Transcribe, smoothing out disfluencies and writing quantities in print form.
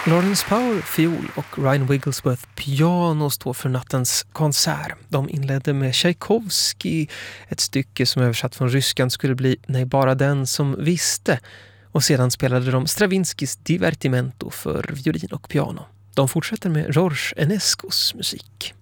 Lawrence Power, fiol och Ryan Wigglesworth, piano står för nattens konsert. De inledde med Tchaikovsky, ett stycke som översatt från ryskan skulle bli Nej, bara den som visste. Och sedan spelade de Stravinskys Divertimento för violin och piano. De fortsätter med Georges Enescos musik.